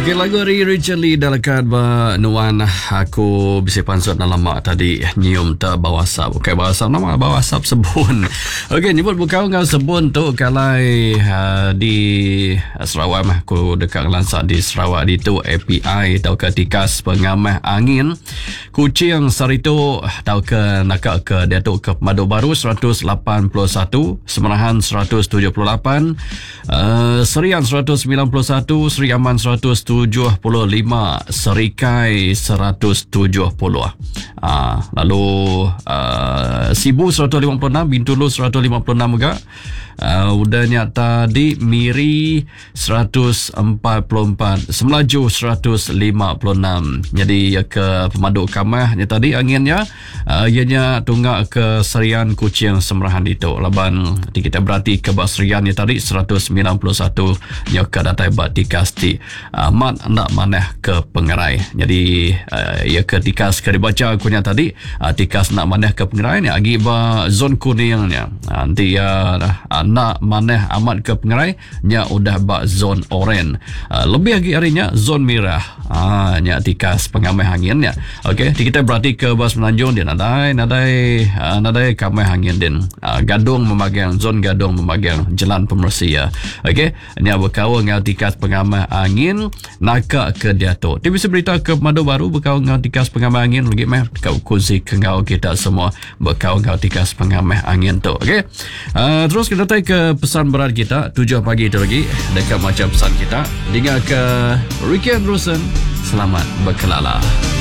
Okey, lagu dari Richard Lee dalakan Nuan aku bisa pansut dalam mak tadi nyium tak bawa asap. Okey, bawa asap nama bawa asap sebun. Okey, nyebut bukan ngau sebun tu kalai di Sarawak mah aku dekat Lansak di Sarawak di tu API tau ke tikas pengamah angin Kuching Sarito tau ke nakak ke dia tu ke Madu Baru 181, Semerahan 178, Serian 191, Seri Aman 175, Serikai 170. Lalu Sibu 156, Bintulu 156 juga. Udahnya tadi Miri 144, Semelaju 156. Jadi ya ke Pemadu Kamahnya tadi anginnya ianya tunggak ke Serian Kuching Semerahan itu. Laban kita berarti ke Basriannya tadi 191 ya ke datai batikas ti mat nak maneh ke Pengerai. Jadi ya ke tikas ke dibaca kunya tadi tikas nak maneh ke Pengerai ni agi ba zon kuningnya. Nanti ya nak maneh amat ke Pengerai nya udah ba zon oren. Lebih lagi harinya zon merah. Nya tikas pengamai anginnya. Okey, kita berarti ke Bas Menanjung dia nadai kamai angin din. Gadung memagang zon Gadung memagang jalan pemersi ya. Okey, nya berkawan dengan tikas pengamai angin nakak ke dia tu. Dia bisa berita ke Madu Baru berkawan dengan tikas pengamai angin lagi meh kau kuzi kengau kita semua berkawan dengan tikas pengamai angin tu. Okey. Terus kita ke pesan berat kita 7 pagi itu lagi dekat macam pesan kita dengar ke Ricky Anderson. Selamat berkelala.